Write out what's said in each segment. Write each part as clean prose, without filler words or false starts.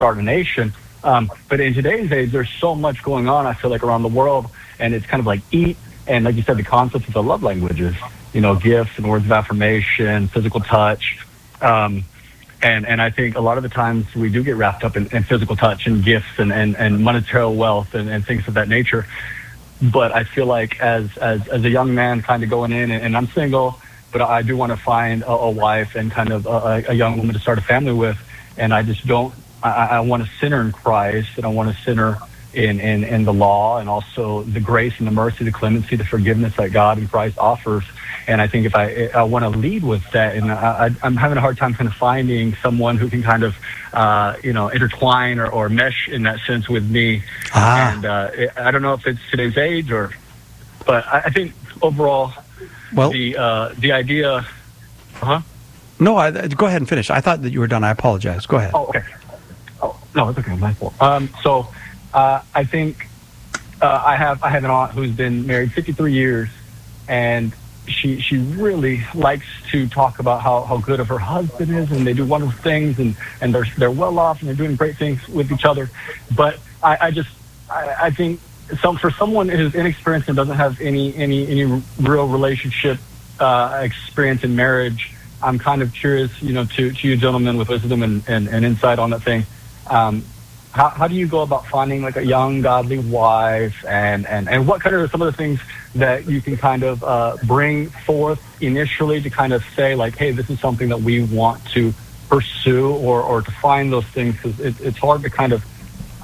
start a nation. But in today's age, there's so much going on, I feel like, around the world, and it's kind of like eat, and like you said, the concept of the love languages, gifts and words of affirmation, physical touch. And I think a lot of the times we do get wrapped up in physical touch and gifts and monetary wealth and things of that nature. But I feel like as a young man kind of going in, and I'm single, but I do want to find a wife and kind of a young woman to start a family with. And I just don't, I want to center in Christ, and I want to center in the law, and also the grace and the mercy, the clemency, the forgiveness that God and Christ offers. And I think if I want to lead with that, and I'm having a hard time kind of finding someone who can kind of, intertwine or mesh in that sense with me. And I don't know if it's today's age but I think overall, the idea. No, go ahead and finish. I thought that you were done. I apologize. Go ahead. Oh, okay. Oh, no, it's okay. My fault. I think I have an aunt who's been married 53 years, and she really likes to talk about how good of her husband is, and they do wonderful things, and they're well off, and they're doing great things with each other. But I think for someone who's inexperienced and doesn't have any real relationship experience in marriage, I'm kind of curious, to you gentlemen with wisdom and insight on that thing. How do you go about finding like a young godly wife, and what kind of some of the things that you can kind of bring forth initially to kind of say like, hey, this is something that we want to pursue, or to find those things, because it's hard to kind of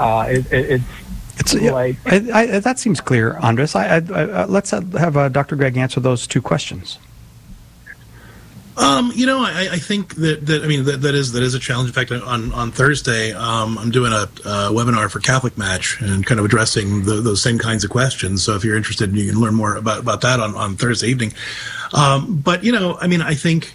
that seems clear, Andres. Let's have Dr. Greg answer those two questions. I think that is a challenge. In fact, on Thursday, I'm doing a webinar for Catholic Match and kind of addressing those same kinds of questions. So if you're interested, you can learn more about that on Thursday evening. I think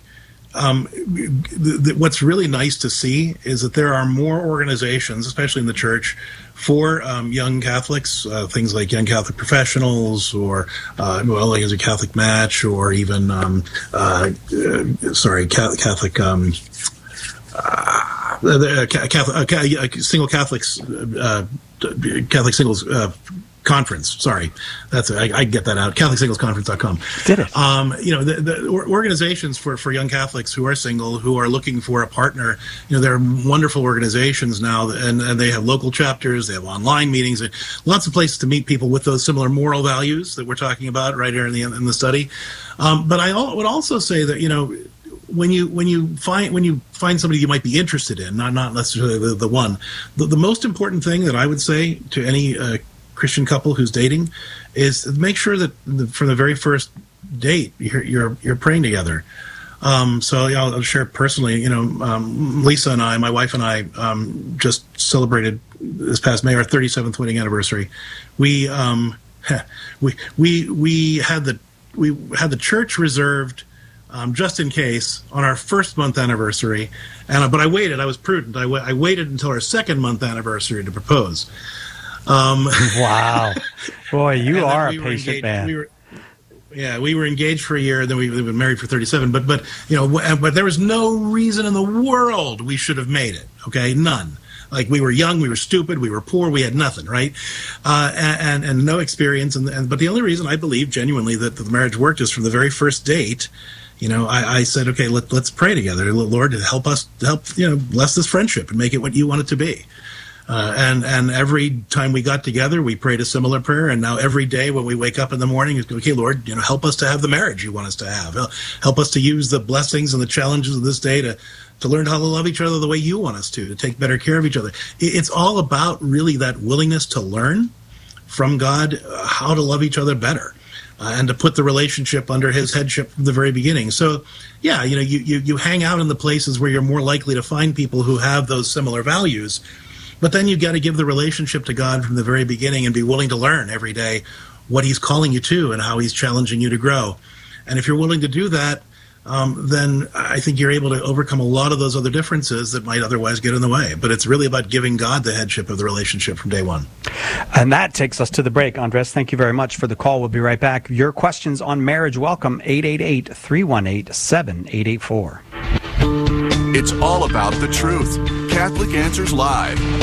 what's really nice to see is that there are more organizations, especially in the church, for young Catholics, things like Young Catholic Professionals, or like as a Catholic Match, or even Catholic Single Catholics, Catholic Singles Conference. Sorry, I get that out. CatholicSinglesConference.com. Did it? The organizations for young Catholics who are single, who are looking for a partner. There are wonderful organizations now, and they have local chapters. They have online meetings. Lots of places to meet people with those similar moral values that we're talking about right here in the study. But I would also say that when you find somebody you might be interested in, not necessarily the one, the most important thing that I would say to any Christian couple who's dating is make sure that from the very first date you're praying together. So I'll share personally. Lisa and I, my wife and I, just celebrated this past May our 37th wedding anniversary. We had the church reserved just in case on our first month anniversary, but I waited. I was prudent. I waited until our second month anniversary to propose. Wow, boy, you are a patient man. We were engaged for a year, and then we've been married for 37. But there was no reason in the world we should have made it. Okay, none. Like, we were young, we were stupid, we were poor, we had nothing, right? And no experience. But the only reason I believe genuinely that the marriage worked is from the very first date. I said, okay, let's pray together. Lord, help bless this friendship and make it what you want it to be. And every time we got together, we prayed a similar prayer. And now every day when we wake up in the morning, it's okay, Lord, help us to have the marriage you want us to have. Help us to use the blessings and the challenges of this day to learn how to love each other the way you want us to take better care of each other. It's all about really that willingness to learn from God how to love each other better. And to put the relationship under his headship from the very beginning. So, yeah, you hang out in the places where you're more likely to find people who have those similar values. But then you got to give the relationship to God from the very beginning and be willing to learn every day what he's calling you to and how he's challenging you to grow. And if you're willing to do that, then I think you're able to overcome a lot of those other differences that might otherwise get in the way. But it's really about giving God the headship of the relationship from day one. And that takes us to the break. Andres, thank you very much for the call. We'll be right back. Your questions on marriage, welcome, 888-318-7884. It's all about the truth. Catholic Answers Live.